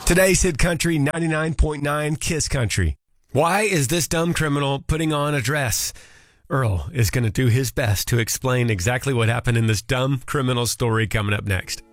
Today's Hit Country 99.9 Kiss Country. Why is this dumb criminal putting on a dress? Earl is going to do his best to explain exactly what happened in this dumb criminal story coming up next.